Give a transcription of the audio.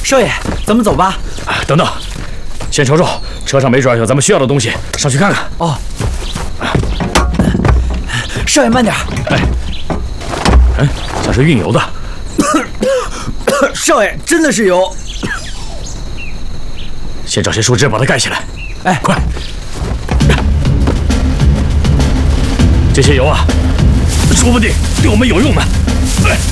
少爷，咱们走吧。 啊，等等，先瞅瞅车上没准有咱们需要的东西，上去看看。 哦。少爷慢点。 哎，像是运油的。 少爷，真的是油。 先找些树枝把它盖起来。 哎， 快！这些油啊，说不定对我们有用呢。哎。